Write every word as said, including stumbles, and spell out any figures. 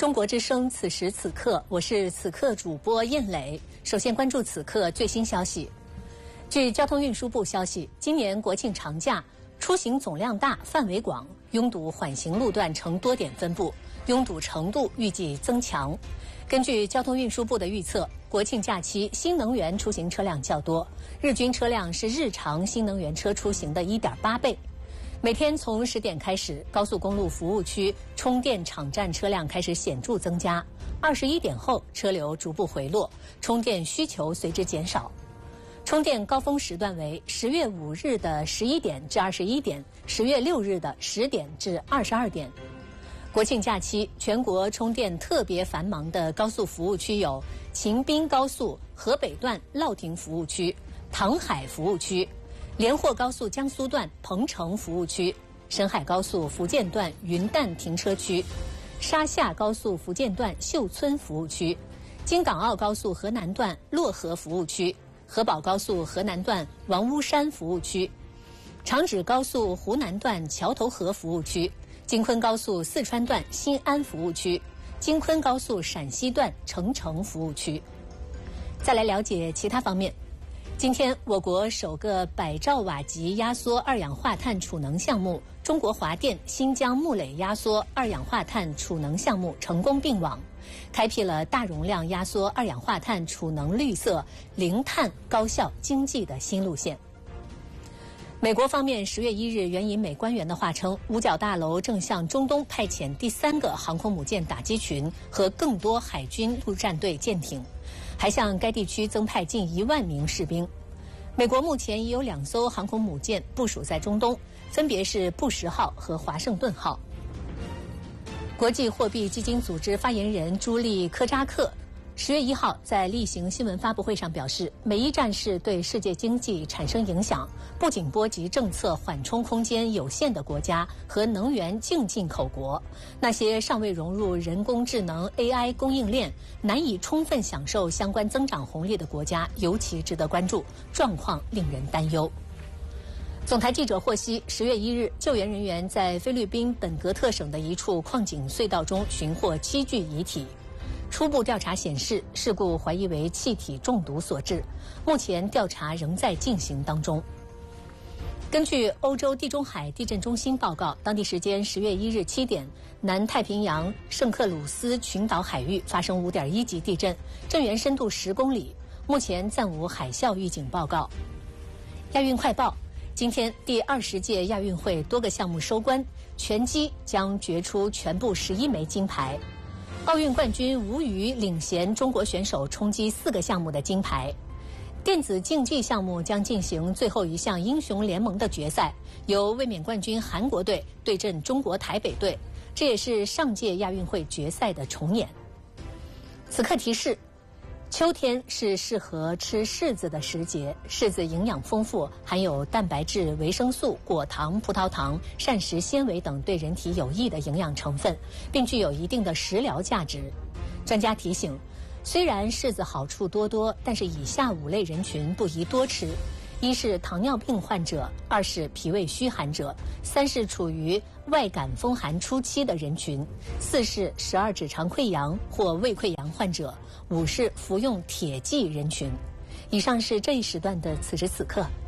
中国之声，此时此刻，我是此刻主播燕磊。首先关注此刻最新消息。据交通运输部消息，今年国庆长假出行总量大、范围广，拥堵缓行路段呈多点分布，拥堵程度预计增强。根据交通运输部的预测，国庆假期新能源出行车辆较多，日均车辆是日常新能源车出行的 一点八倍。每天从十点开始，高速公路服务区充电场站车辆开始显著增加，二十一点后车流逐步回落，充电需求随之减少。充电高峰时段为十月五日的十一点至二十一点，十月六日的十点至二十二点。国庆假期，全国充电特别繁忙的高速服务区有秦滨高速河北段乐亭服务区、唐海服务区、连霍高速江苏段彭城服务区、沈海高速福建段云淡停车区、沙夏高速福建段秀村服务区、京港澳高速河南段漯河服务区、河宝高速河南段王屋山服务区、长芷高速湖南段桥头河服务区、京昆高速四川段新安服务区、京昆高速陕西段澄城服务区。再来了解其他方面。今天，我国首个百兆瓦级压缩二氧化碳储能项目——中国华电新疆木垒压缩二氧化碳储能项目成功并网，开辟了大容量压缩二氧化碳储能绿色、零碳、高效、经济的新路线。美国方面十月一日援引美官员的话称，五角大楼正向中东派遣第三个航空母舰打击群和更多海军陆战队舰艇，还向该地区增派近一万名士兵。美国目前已有两艘航空母舰部署在中东，分别是布什号和华盛顿号。国际货币基金组织发言人朱莉科扎克十月一号在例行新闻发布会上表示，美伊战事对世界经济产生影响，不仅波及政策缓冲空间有限的国家和能源净进口国，那些尚未融入人工智能 A I 供应链、难以充分享受相关增长红利的国家尤其值得关注，状况令人担忧。总台记者获悉，十月一日，救援人员在菲律宾本格特省的一处矿井隧道中寻获七具遗体。初步调查显示，事故怀疑为气体中毒所致，目前调查仍在进行当中。根据欧洲地中海地震中心报告，当地时间十月一日七点，南太平洋圣克鲁斯群岛海域发生五点一级地震，震源深度十公里，目前暂无海啸预警报告。亚运快报，今天第二十届亚运会多个项目收官，拳击将决出全部十一枚金牌。奥运冠军吴宇领衔中国选手冲击四个项目的金牌。电子竞技项目将进行最后一项英雄联盟的决赛，由卫冕冠军韩国队对阵中国台北队，这也是上届亚运会决赛的重演。此刻提示，秋天是适合吃柿子的时节，柿子营养丰富，含有蛋白质、维生素、果糖、葡萄糖、膳食纤维等对人体有益的营养成分，并具有一定的食疗价值。专家提醒，虽然柿子好处多多，但是以下五类人群不宜多吃：一是糖尿病患者，二是脾胃虚寒者，三是处于外感风寒初期的人群，四是十二指肠溃疡或胃溃疡患者，五是服用铁剂人群。以上是这一时段的此时此刻，